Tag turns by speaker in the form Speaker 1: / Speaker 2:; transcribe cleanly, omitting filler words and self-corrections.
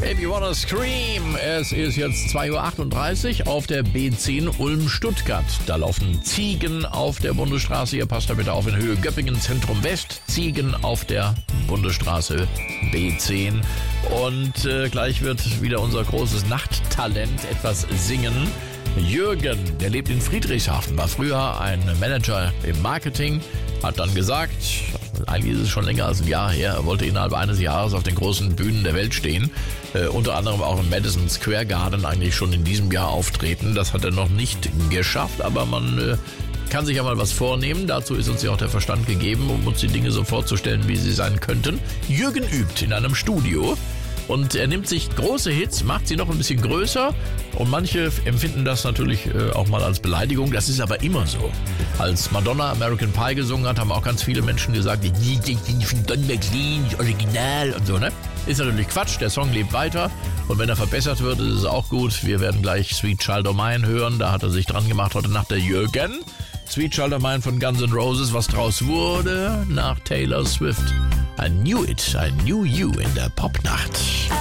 Speaker 1: Baby Wanna Scream. Es ist jetzt 2:38 Uhr auf der B10 Ulm-Stuttgart. Da laufen Ziegen auf der Bundesstraße. Ihr passt da bitte auf in Höhe Göppingen, Zentrum West. Ziegen auf der Bundesstraße B10. Und gleich wird wieder unser großes Nachttalent etwas singen. Jürgen, der lebt in Friedrichshafen, war früher ein Manager im Marketing, hat dann gesagt, eigentlich ist es schon länger als ein Jahr her, er wollte innerhalb eines Jahres auf den großen Bühnen der Welt stehen, unter anderem auch im Madison Square Garden eigentlich schon in diesem Jahr auftreten. Das hat er noch nicht geschafft, aber man kann sich ja mal was vornehmen. Dazu ist uns ja auch der Verstand gegeben, um uns die Dinge so vorzustellen, wie sie sein könnten. Jürgen übt in einem Studio. Und er nimmt sich große Hits, macht sie noch ein bisschen größer und manche empfinden das natürlich auch mal als Beleidigung. Das ist aber immer so. Als Madonna American Pie gesungen hat, haben auch ganz viele Menschen gesagt, ich finde Don McLean, original und so, ne? Ist natürlich Quatsch, der Song lebt weiter und wenn er verbessert wird, ist es auch gut. Wir werden gleich Sweet Child O' Mine hören, da hat er sich dran gemacht heute Nacht der Jürgen. Sweet Child O' Mine von Guns N' Roses, was draus wurde nach Taylor Swift. I knew it, I knew you in der Popnacht.